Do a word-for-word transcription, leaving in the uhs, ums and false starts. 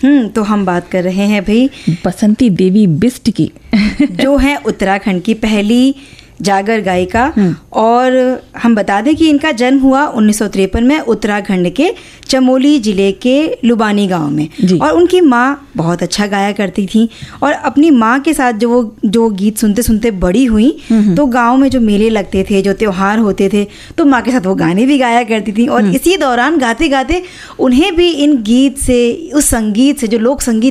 हम्म तो हम बात कर रहे हैं भाई बसंती देवी बिष्ट की जो है उत्तराखंड की पहली जागर गायिका। और हम बता दें कि इनका जन्म हुआ उन्नीस सौ तिरपन में उत्तराखंड के चमोली जिले के लुबानी गांव में। और उनकी माँ बहुत अच्छा गाया करती थी और अपनी माँ के साथ जो वो जो गीत सुनते सुनते बड़ी हुई, तो गांव में जो मेले लगते थे, जो त्योहार होते थे, तो माँ के साथ वो गाने भी गाया करती थी। और इसी दौरान गाते गाते उन्हें भी इन गीत से, उस संगीत से, जो लोक संगीत